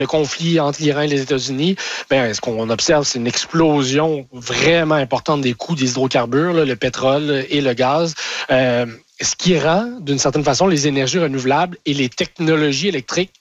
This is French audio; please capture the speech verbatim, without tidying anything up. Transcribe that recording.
le conflit entre l'Iran et les États-Unis, bien, ce qu'on observe, c'est une explosion vraiment importante des coûts des hydrocarbures, là, le pétrole et le gaz. Euh, ce qui rend, d'une certaine façon, les énergies renouvelables et les technologies électriques